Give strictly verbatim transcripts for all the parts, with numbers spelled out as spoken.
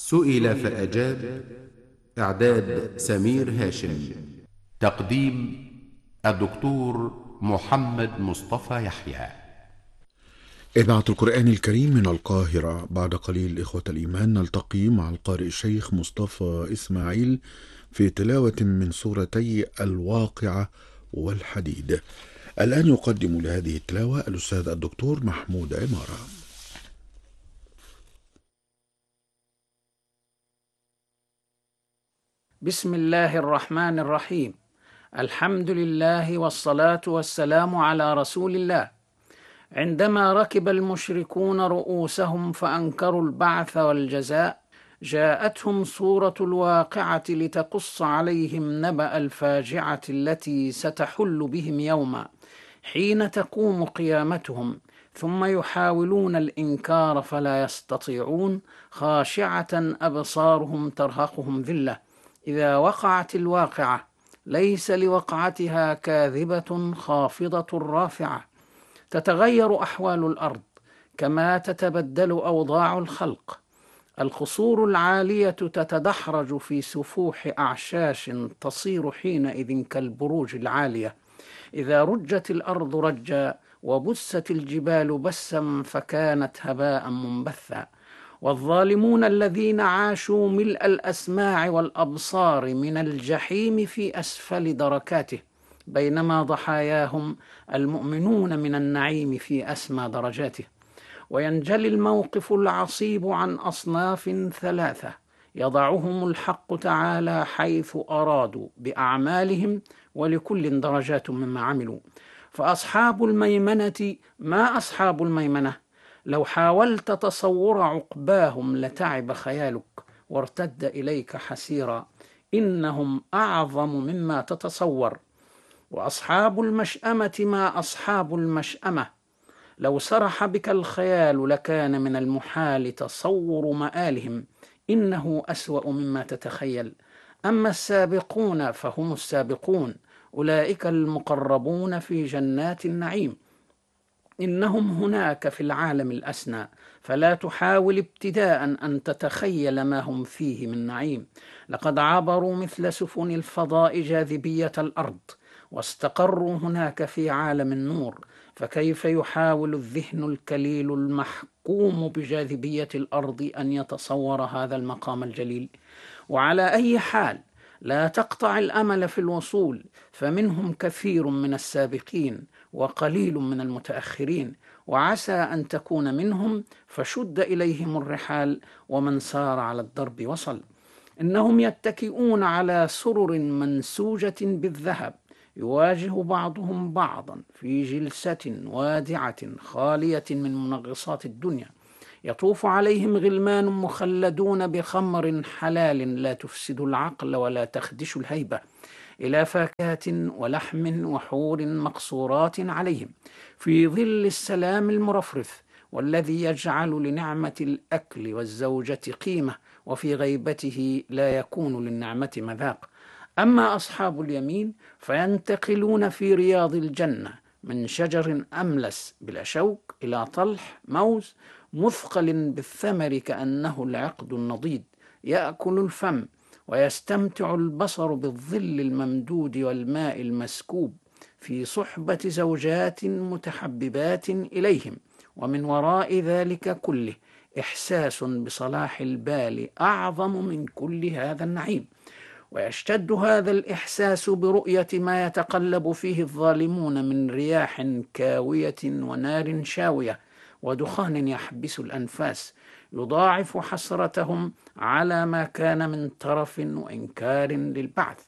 سئل فأجاب. إعداد سمير هاشم. تقديم الدكتور محمد مصطفى يحيى. إذاعة القرآن الكريم من القاهرة. بعد قليل إخوة الإيمان نلتقي مع القارئ الشيخ مصطفى إسماعيل في تلاوة من سورتي الواقعة والحديد. الآن يقدم لهذه التلاوة الأستاذ الدكتور محمود عمارة. بسم الله الرحمن الرحيم. الحمد لله والصلاة والسلام على رسول الله. عندما ركب المشركون رؤوسهم فأنكروا البعث والجزاء، جاءتهم سورة الواقعة لتقص عليهم نبأ الفاجعة التي ستحل بهم يوما حين تقوم قيامتهم، ثم يحاولون الإنكار فلا يستطيعون، خاشعة أبصارهم ترهقهم ذلة إذا وقعت الواقعة، ليس لوقعتها كاذبة خافضة رافعة. تتغير أحوال الأرض كما تتبدل أوضاع الخلق. القصور العالية تتدحرج في سفوح أعشاش تصير حينئذ كالبروج العالية. إذا رجت الأرض رجا وبست الجبال بسا فكانت هباء منبثا. والظالمون الذين عاشوا ملء الأسماع والأبصار من الجحيم في أسفل دركاته، بينما ضحاياهم المؤمنون من النعيم في أسمى درجاته. وينجلي الموقف العصيب عن أصناف ثلاثة يضعهم الحق تعالى حيث أرادوا بأعمالهم، ولكل درجات مما عملوا. فأصحاب الميمنة ما أصحاب الميمنة؟ لو حاولت تصور عقباهم لتعب خيالك وارتد إليك حسيرا، إنهم أعظم مما تتصور. وأصحاب المشأمة ما أصحاب المشأمة؟ لو سرح بك الخيال لكان من المحال تصور مآلهم، إنه أسوأ مما تتخيل. أما السابقون فهم السابقون، أولئك المقربون في جنات النعيم، إنهم هناك في العالم الأسنى، فلا تحاول ابتداء أن تتخيل ما هم فيه من نعيم. لقد عبروا مثل سفن الفضاء جاذبية الأرض واستقروا هناك في عالم النور، فكيف يحاول الذهن الكليل المحكوم بجاذبية الأرض أن يتصور هذا المقام الجليل؟ وعلى أي حال لا تقطع الأمل في الوصول، فمنهم كثير من السابقين وقليل من المتأخرين، وعسى أن تكون منهم، فشد إليهم الرحال، ومن سار على الدرب وصل. إنهم يتكئون على سرر منسوجة بالذهب، يواجه بعضهم بعضا في جلسة وادعة خالية من منغصات الدنيا. يطوف عليهم غلمان مخلدون بخمر حلال لا تفسد العقل ولا تخدش الهيبة، إلى فاكهة ولحم وحور مقصورات عليهم في ظل السلام المرفرف، والذي يجعل لنعمة الأكل والزوجة قيمة، وفي غيبته لا يكون للنعمة مذاق. أما أصحاب اليمين فينتقلون في رياض الجنة من شجر أملس بلا شوك إلى طلح موز مثقل بالثمر كأنه العقد النضيد، يأكل الفم ويستمتع البصر بالظل الممدود والماء المسكوب في صحبة زوجات متحببات إليهم. ومن وراء ذلك كله إحساس بصلاح البال أعظم من كل هذا النعيم. ويشتد هذا الإحساس برؤية ما يتقلب فيه الظالمون من رياح كاوية ونار شاوية ودخان يحبس الأنفاس، يضاعف حسرتهم على ما كان من طرف وإنكار للبعث.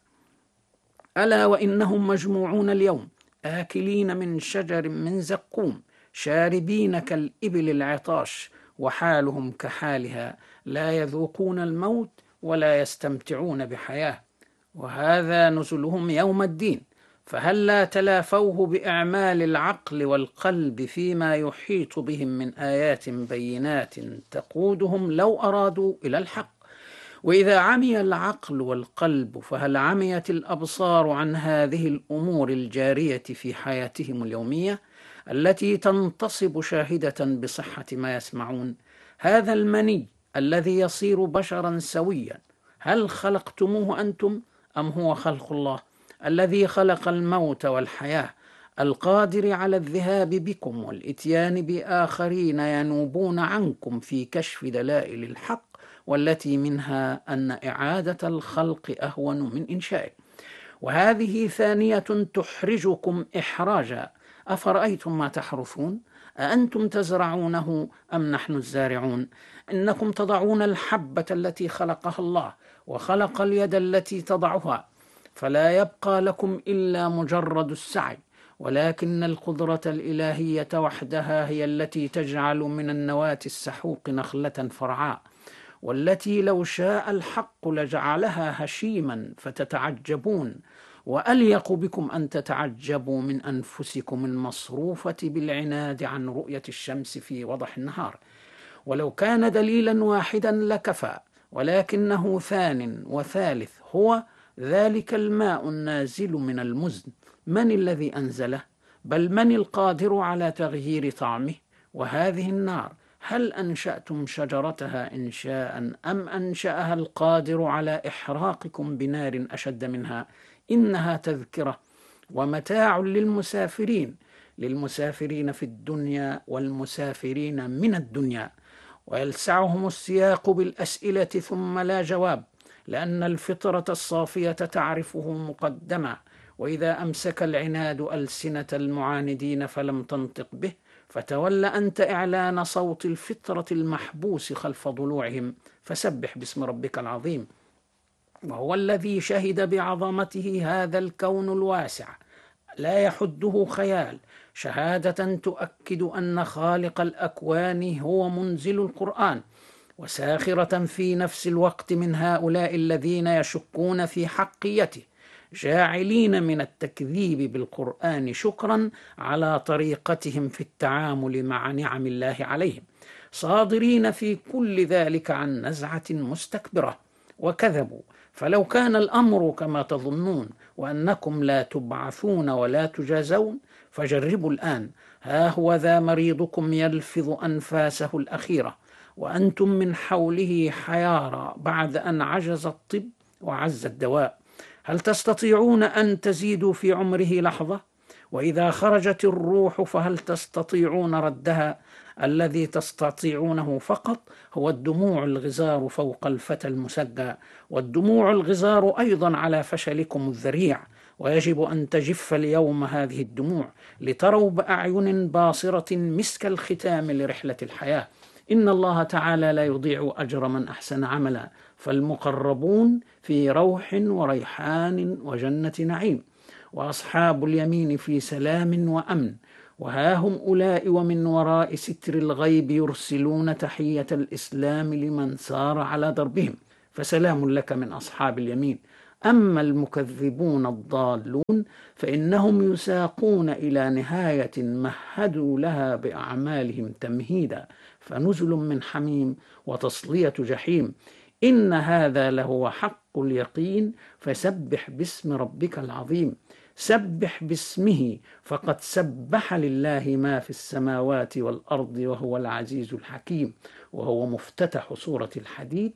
ألا وإنهم مجموعون اليوم آكلين من شجر من زقوم، شاربين كالإبل العطاش، وحالهم كحالها، لا يذوقون الموت ولا يستمتعون بحياة، وهذا نزلهم يوم الدين. فهل لا تلافوه بإعمال العقل والقلب فيما يحيط بهم من آيات بينات تقودهم لو أرادوا إلى الحق؟ وإذا عمي العقل والقلب فهل عميت الأبصار عن هذه الأمور الجارية في حياتهم اليومية التي تنتصب شاهدة بصحة ما يسمعون؟ هذا المني الذي يصير بشرا سويا، هل خلقتموه أنتم أم هو خلق الله؟ الذي خلق الموت والحياة، القادر على الذهاب بكم والإتيان بآخرين ينوبون عنكم في كشف دلائل الحق، والتي منها أن إعادة الخلق أهون من إنشائه. وهذه ثانية تحرجكم إحراجا. أفرأيتم ما تحرثون أأنتم تزرعونه أم نحن الزارعون؟ إنكم تضعون الحبة التي خلقها الله وخلق اليد التي تضعها، فلا يبقى لكم إلا مجرد السعي، ولكن القدرة الإلهية وحدها هي التي تجعل من النواة السحوق نخلة فرعاء، والتي لو شاء الحق لجعلها هشيما فتتعجبون، وأليق بكم أن تتعجبوا من أنفسكم المصروفة بالعناد عن رؤية الشمس في وضح النهار. ولو كان دليلا واحدا لكفى، ولكنه ثان وثالث، هو ذلك الماء النازل من المزن. من الذي أنزله؟ بل من القادر على تغيير طعمه؟ وهذه النار، هل أنشأتم شجرتها إنشاء أم أنشأها القادر على إحراقكم بنار أشد منها؟ إنها تذكرة ومتاع للمسافرين، للمسافرين في الدنيا والمسافرين من الدنيا. ويلسعهم السياق بالأسئلة ثم لا جواب، لأن الفطرة الصافية تعرفه مقدما، وإذا أمسك العناد ألسنة المعاندين فلم تنطق به، فتول أنت إعلان صوت الفطرة المحبوس خلف ضلوعهم، فسبح باسم ربك العظيم. وهو الذي شهد بعظمته هذا الكون الواسع لا يحده خيال، شهادة تؤكد أن خالق الأكوان هو منزل القرآن، وساخرة في نفس الوقت من هؤلاء الذين يشكون في حقيته، جاعلين من التكذيب بالقرآن شكرا على طريقتهم في التعامل مع نعم الله عليهم، صادرين في كل ذلك عن نزعة مستكبرة. وكذبوا. فلو كان الأمر كما تظنون وأنكم لا تبعثون ولا تجازون، فجربوا الآن. ها هو ذا مريضكم يلفظ أنفاسه الأخيرة، وأنتم من حوله حيارى بعد أن عجز الطب وعز الدواء. هل تستطيعون أن تزيدوا في عمره لحظة؟ وإذا خرجت الروح فهل تستطيعون ردها؟ الذي تستطيعونه فقط هو الدموع الغزار فوق الفتى المسجى، والدموع الغزار أيضا على فشلكم الذريع. ويجب أن تجف اليوم هذه الدموع لتروا بأعين باصرة مسك الختام لرحلة الحياة. إن الله تعالى لا يضيع أجر من أحسن عملا، فالمقربون في روح وريحان وجنة نعيم، وأصحاب اليمين في سلام وأمن. وها هم أولئك ومن وراء ستر الغيب يرسلون تحية الإسلام لمن سار على دربهم، فسلام لك من أصحاب اليمين. أما المكذبون الضالون فإنهم يساقون إلى نهاية مهدوا لها بأعمالهم تمهيدا، فنزل من حميم وتصلية جحيم. إن هذا لهو حق اليقين، فسبح باسم ربك العظيم. سبح باسمه، فقد سبح لله ما في السماوات والأرض، وهو العزيز الحكيم. وهو مفتتح سورة الحديد.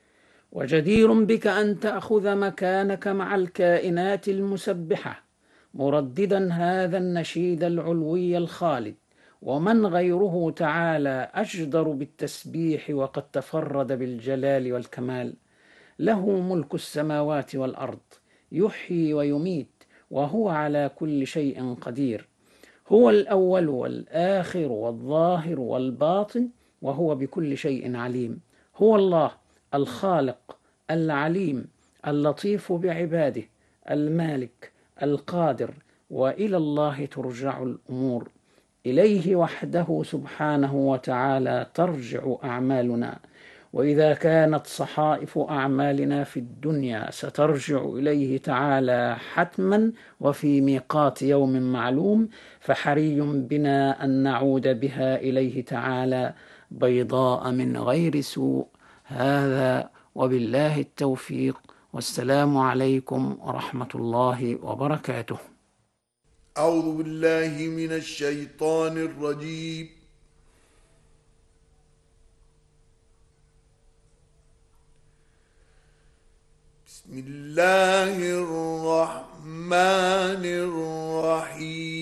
وجدير بك أن تأخذ مكانك مع الكائنات المسبحة، مرددا هذا النشيد العلوي الخالد. ومن غيره تعالى أجدر بالتسبيح وقد تفرد بالجلال والكمال. له ملك السماوات والأرض، يحيي ويميت، وهو على كل شيء قدير. هو الأول والآخر والظاهر والباطن، وهو بكل شيء عليم. هو الله الخالق العليم اللطيف بعباده، المالك القادر، وإلى الله ترجع الأمور. إليه وحده سبحانه وتعالى ترجع أعمالنا. وإذا كانت صحائف أعمالنا في الدنيا سترجع إليه تعالى حتما وفي ميقات يوم معلوم، فحري بنا أن نعود بها إليه تعالى بيضاء من غير سوء. هذا وبالله التوفيق، والسلام عليكم ورحمة الله وبركاته. أعوذ بالله من الشيطان الرجيم. بسم الله الرحمن الرحيم